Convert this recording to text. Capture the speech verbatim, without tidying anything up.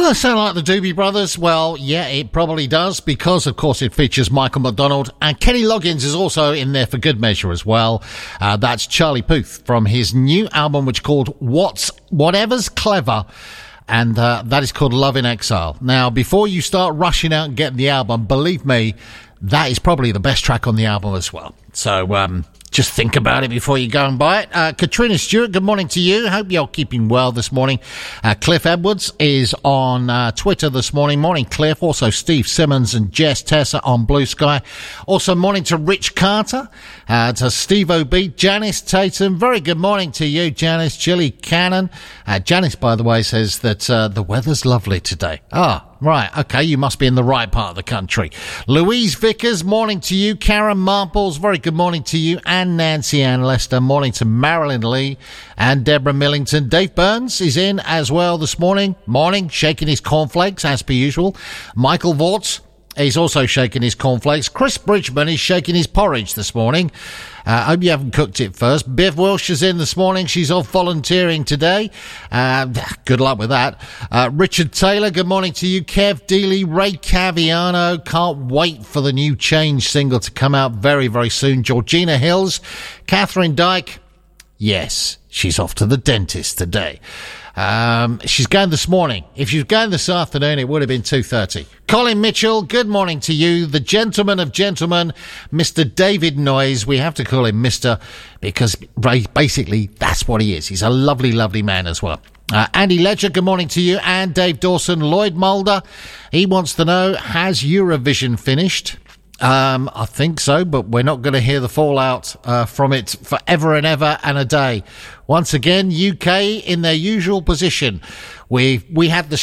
Does that sound like the Doobie Brothers? Well, yeah, it probably does, because, of course, it features Michael McDonald, and Kenny Loggins is also in there for good measure as well. Uh, that's Charlie Puth from his new album, which is called What's Whatever's Clever, and uh, that is called Love in Exile. Now, before you start rushing out and getting the album, believe me, that is probably the best track on the album as well. So, um... just think about it before you go and buy it. Uh, Katrina Stewart, good morning to you. Hope you're keeping well this morning. Uh, Cliff Edwards is on uh, Twitter this morning. Morning, Cliff. Also, Steve Simmons and Jess Tessa on Blue Sky. Also, morning to Rich Carter, uh, to Steve O'B, Janice Tatum. Very good morning to you, Janice. Chili Cannon. Uh, Janice, by the way, says that uh, the weather's lovely today. Ah, right, okay, you must be in the right part of the country. Louise Vickers, morning to you. Karen Marples, very good morning to you. And Nancy Ann Lester, morning to Marilyn Lee and Deborah Millington. Dave Burns is in as well this morning. Morning, shaking his cornflakes as per usual. Michael Vorts is also shaking his cornflakes. Chris Bridgman is shaking his porridge this morning. I uh, hope you haven't cooked it first. Bev Welsh is in this morning. She's off volunteering today. Uh, good luck with that. Uh, Richard Taylor, good morning to you. Kev Dealey, Ray Caviano. Can't wait for the new Change single to come out very, very soon. Georgina Hills. Catherine Dyke. Yes, she's off to the dentist today. Um, she's going this morning. If she was going this afternoon, it would have been two thirty. Colin Mitchell, good morning to you. The gentleman of gentlemen, Mister David Noyes. We have to call him Mister because basically that's what he is. He's a lovely, lovely man as well. Uh, Andy Ledger, good morning to you. And Dave Dawson. Lloyd Mulder, he wants to know, has Eurovision finished? Um, I think so, but we're not going to hear the fallout uh, from it forever and ever and a day. Once again, U K in their usual position. We we had the